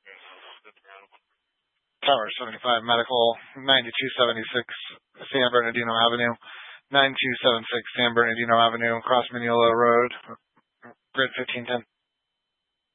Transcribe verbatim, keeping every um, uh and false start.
Tower seventy-five Medical, ninety-two seventy-six San Bernardino Avenue, nine two seven six San Bernardino Avenue, across Mineola Road, grid fifteen ten.